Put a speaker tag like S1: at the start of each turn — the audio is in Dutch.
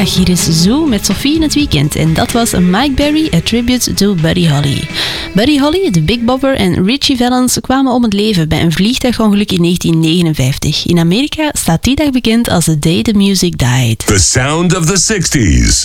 S1: Dag, hier is Zoo met Sophie in het weekend. En dat was Mike Berry, a tribute to Buddy Holly. Buddy Holly, de Big Bopper en Ritchie Valens kwamen om het leven bij een vliegtuigongeluk in 1959. In Amerika staat die dag bekend als The Day the Music Died.
S2: The sound of the 60s.